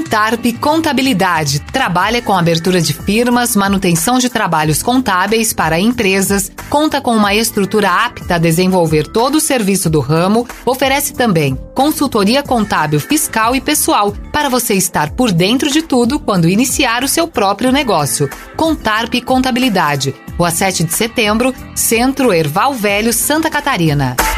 Contarp Contabilidade. Trabalha com abertura de firmas, manutenção de trabalhos contábeis para empresas, conta com uma estrutura apta a desenvolver todo o serviço do ramo, oferece também consultoria contábil, fiscal e pessoal para você estar por dentro de tudo quando iniciar o seu próprio negócio. Contarp Contabilidade. Rua 7 de Setembro, Centro Erval Velho, Santa Catarina.